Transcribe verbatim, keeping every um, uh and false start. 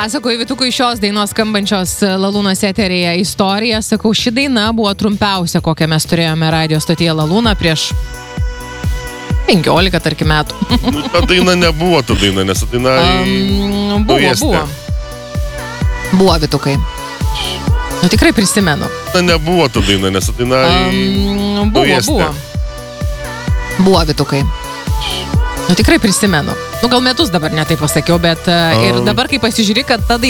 Pasakoju Vitukui šios dainos skambančios Lalūnos eterėje istoriją. Sakau, ši daina buvo trumpiausia, kokią mes turėjome radio stotyje Lalūna prieš penkiolika, tarkim, metų. Nu, ta daina nebuvo ta daina, nes ta daina... Um, buvo, naujesnė. buvo. Buvo, Vitukai. Nu, tikrai prisimenu. Ta nebuvo ta daina, nes ta daina... Um, buvo, naujesnė. buvo. Buvo, Vitukai. Nu, tikrai prisimenu. Nu, gal metus dabar netaip pasakiau, bet uh, ir dabar, kai pasižiūri, kad ta daina